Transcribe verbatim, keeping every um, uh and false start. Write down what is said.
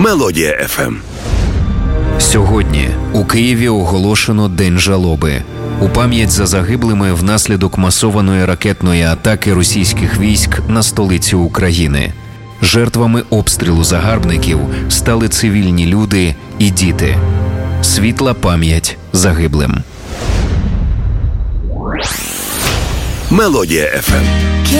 Мелодія еф ем. Сьогодні у Києві оголошено День жалоби. У пам'ять за загиблими внаслідок масованої ракетної атаки російських військ на столицю України. Жертвами обстрілу загарбників стали цивільні люди і діти. Світла пам'ять загиблим. Мелодія еф ем.